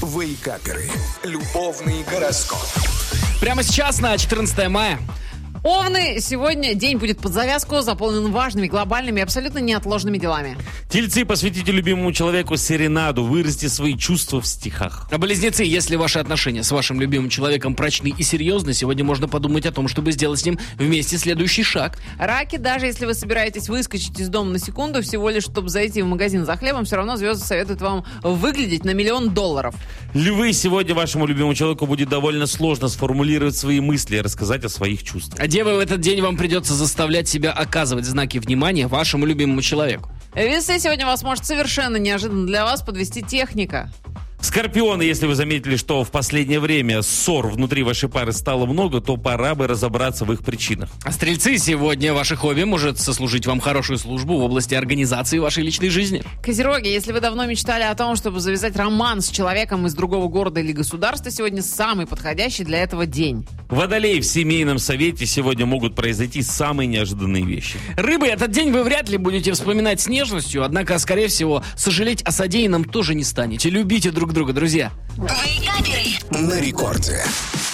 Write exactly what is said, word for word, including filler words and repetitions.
Вейкаперы. Любовный гороскоп. Прямо сейчас на четырнадцатое мая. Овны, сегодня день будет под завязку, заполнен важными, глобальными, абсолютно неотложными делами. Тельцы, посвятите любимому человеку серенаду, выразите свои чувства в стихах. А близнецы, если ваши отношения с вашим любимым человеком прочны и серьезны, сегодня можно подумать о том, чтобы сделать с ним вместе следующий шаг. Раки, даже если вы собираетесь выскочить из дома на секунду, всего лишь, чтобы зайти в магазин за хлебом, все равно звезды советуют вам выглядеть на миллион долларов. Львы, сегодня вашему любимому человеку будет довольно сложно сформулировать свои мысли и рассказать о своих чувствах. А девы, в этот день вам придется заставлять себя оказывать знаки внимания вашему любимому человеку. Весы, сегодня вас может совершенно неожиданно для вас подвести техника. Скорпионы, если вы заметили, что в последнее время ссор внутри вашей пары стало много, то пора бы разобраться в их причинах. А стрельцы, сегодня ваше хобби может сослужить вам хорошую службу в области организации вашей личной жизни. Козероги, если вы давно мечтали о том, чтобы завязать роман с человеком из другого города или государства, сегодня самый подходящий для этого день. Водолеи, в семейном совете сегодня могут произойти самые неожиданные вещи. Рыбы, этот день вы вряд ли будете вспоминать с нежностью, однако, скорее всего, сожалеть о содеянном тоже не станете. Любите друг друга, друзья. На рекорде.